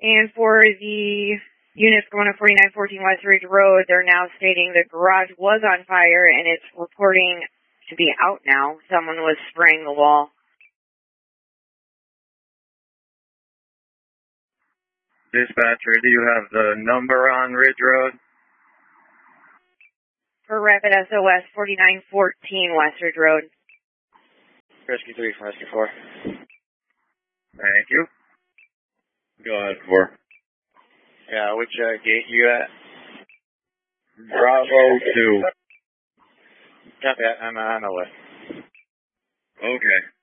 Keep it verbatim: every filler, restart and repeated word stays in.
And for the units going to forty-nine fourteen West Ridge Road, they're now stating the garage was on fire and it's reporting to be out now. Someone was spraying the wall. Dispatcher, do you have the number on Ridge Road? For Rapid S O S, forty-nine fourteen West Ridge Road. Rescue three from Rescue four. Thank you. Go ahead, four. Yeah, which uh, gate you at? Bravo two. Copy that. I'm uh, on the way. Okay.